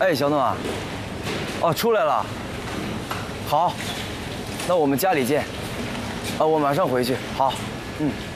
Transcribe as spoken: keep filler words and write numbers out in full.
哎，小诺啊，哦，出来了。好，那我们家里见。啊，我马上回去。好，嗯。